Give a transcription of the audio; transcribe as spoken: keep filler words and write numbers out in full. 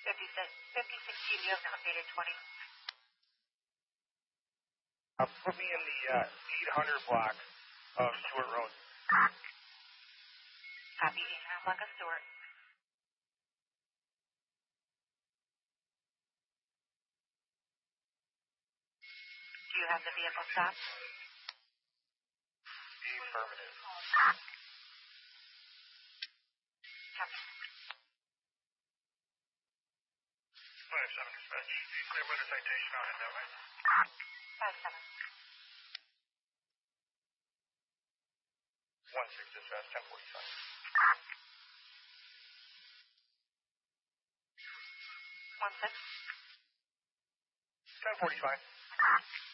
fifty-six, fifty-six G, do you have an updated twenty? Uh, put me in the uh, eight hundred block of Stewart Road. Copy, eight hundred block of Stewart. Do you have the vehicle stopped? Affirmative. Copy. five seven dispatch. Clear with a citation on it, that way. five seven. one six dispatch, ten forty-five. one six. ten forty-five.